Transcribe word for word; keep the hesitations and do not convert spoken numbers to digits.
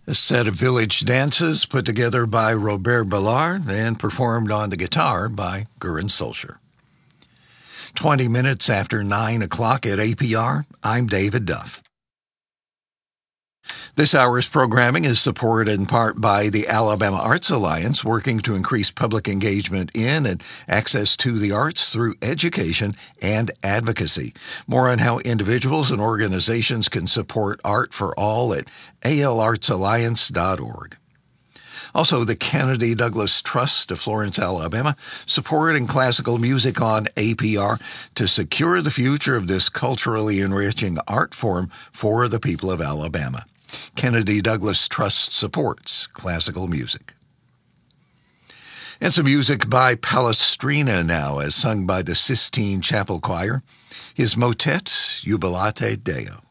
A set of village dances put together by Robert Ballard and performed on the guitar by Göran Solskjaer. Twenty minutes after nine o'clock at A P R, I'm David Duff. This hour's programming is supported in part by the Alabama Arts Alliance, working to increase public engagement in and access to the arts through education and advocacy. More on how individuals and organizations can support art for all at a l arts alliance dot org. Also, the Kennedy Douglas Trust of Florence, Alabama, supporting classical music on A P R to secure the future of this culturally enriching art form for the people of Alabama. Kennedy Douglas Trust supports classical music. And some music by Palestrina now, as sung by the Sistine Chapel Choir. His motet, Jubilate Deo.